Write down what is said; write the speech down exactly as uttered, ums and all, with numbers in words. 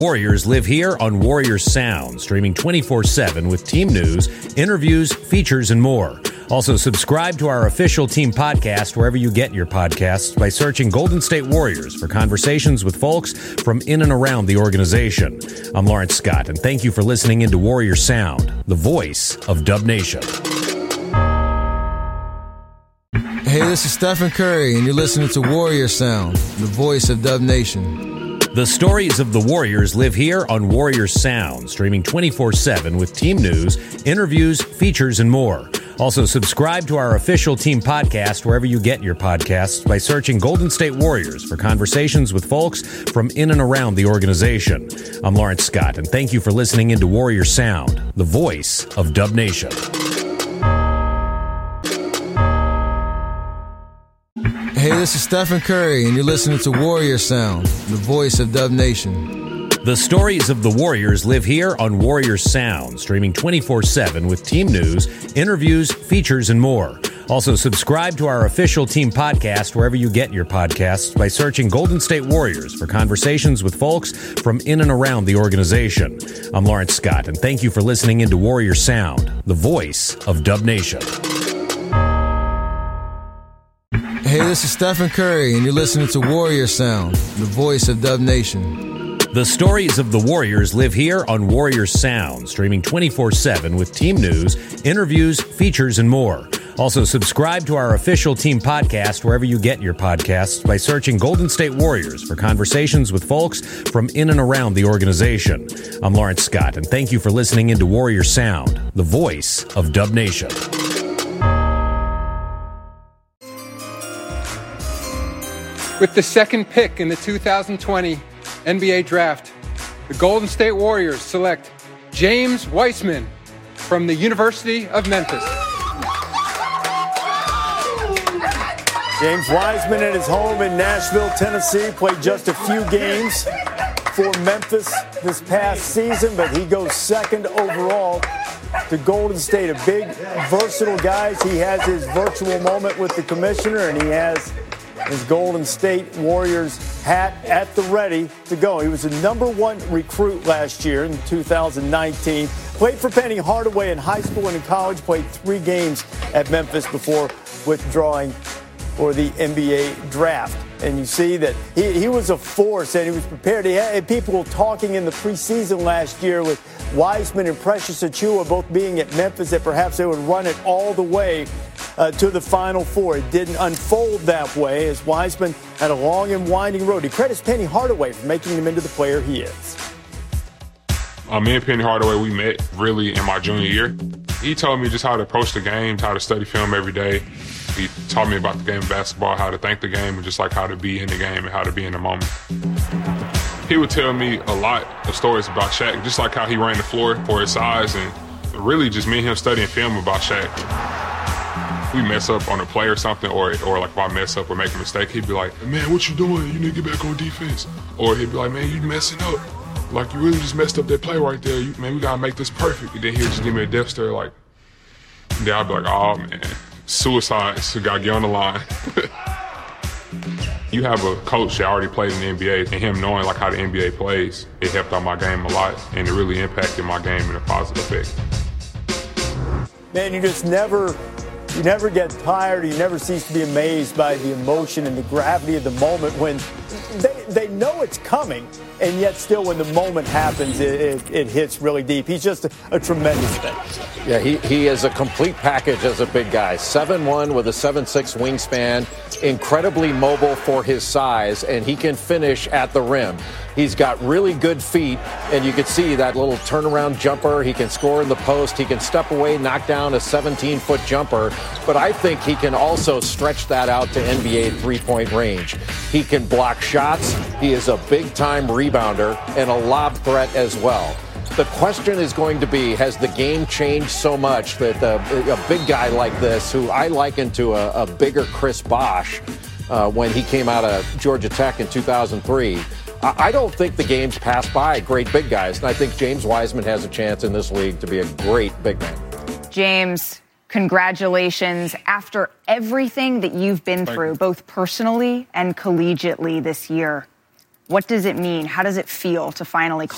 Warriors live here on Warrior Sound, streaming twenty-four seven with team news, interviews, features, and more. Also, subscribe to our official team podcast wherever you get your podcasts by searching Golden State Warriors for conversations with folks from in and around the organization. I'm Lawrence Scott, and thank you for listening into Warrior Sound, the voice of Dub Nation. Hey, this is Stephen Curry, and you're listening to Warrior Sound, the voice of Dub Nation. The stories of the Warriors live here on Warrior Sound, streaming twenty-four seven with team news, interviews, features, and more. Also, subscribe to our official team podcast wherever you get your podcasts by searching Golden State Warriors for conversations with folks from in and around the organization. I'm Lawrence Scott, and thank you for listening into Warrior Sound, the voice of Dub Nation. Hey, this is Stephen Curry, and you're listening to Warrior Sound, the voice of Dub Nation. The stories of the Warriors live here on Warrior Sound, streaming twenty-four seven with team news, interviews, features, and more. Also, subscribe to our official team podcast wherever you get your podcasts by searching Golden State Warriors for conversations with folks from in and around the organization. I'm Lawrence Scott, and thank you for listening into Warrior Sound, the voice of Dub Nation. Hey, this is Stephen Curry, and you're listening to Warrior Sound, the voice of Dub Nation. The stories of the Warriors live here on Warrior Sound, streaming twenty-four seven with team news, interviews, features, and more. Also, subscribe to our official team podcast wherever you get your podcasts by searching Golden State Warriors for conversations with folks from in and around the organization. I'm Lawrence Scott, and thank you for listening into Warrior Sound, the voice of Dub Nation. With the second pick in the two thousand twenty N B A Draft, the Golden State Warriors select James Wiseman from the University of Memphis. James Wiseman at his home in Nashville, Tennessee, played just a few games for Memphis this past season, but he goes second overall to Golden State. A big, versatile guy. He has his virtual moment with the commissioner, and he has his Golden State Warriors hat at the ready to go. He was the number one recruit last year in two thousand nineteen. Played for Penny Hardaway in high school and in college. Played three games at Memphis before withdrawing for the N B A draft. And you see that he, he was a force and he was prepared. He had people talking in the preseason last year with Wiseman and Precious Achiuwa both being at Memphis that perhaps they would run it all the way uh, to the Final Four. It didn't unfold that way as Wiseman had a long and winding road. He credits Penny Hardaway for making him into the player he is. Uh, me and Penny Hardaway, we met really in my junior year. He told me just how to approach the game, how to study film every day. He taught me about the game of basketball, how to think the game, and just like how to be in the game and how to be in the moment. He would tell me a lot of stories about Shaq, just like how he ran the floor for his size, and really just me and him studying film about Shaq. We mess up on a play or something, or or like if I mess up or make a mistake, he'd be like, "Man, what you doing? You need to get back on defense." Or he'd be like, "Man, you messing up. Like, you really just messed up that play right there. You, man, we gotta make this perfect." And then he'd just give me a death stare, like, and then I'd be like, "Oh, man. Suicide, so you gotta get on the line." You have a coach that already played in the N B A, and him knowing like how the N B A plays, it helped out my game a lot, and it really impacted my game in a positive effect. Man, you just never, you never get tired, you never cease to be amazed by the emotion and the gravity of the moment when they, they know it's coming, and yet still when the moment happens, it, it, it hits really deep. He's just a, a tremendous thing. Yeah, he, he is a complete package as a big guy. seven one with a seven six wingspan, incredibly mobile for his size, and he can finish at the rim. He's got really good feet, and you can see that little turnaround jumper. He can score in the post. He can step away, knock down a seventeen-foot jumper. But I think he can also stretch that out to N B A three-point range. He can block shots. He is a big-time rebounder and a lob threat as well. The question is going to be, has the game changed so much that uh, a big guy like this, who I liken to a, a bigger Chris Bosh uh, when he came out of Georgia Tech in two thousand three, I don't think the game's passed by great big guys, and I think James Wiseman has a chance in this league to be a great big man. James, congratulations. After everything that you've been Thank through, you. both personally and collegiately this year, what does it mean? How does it feel to finally call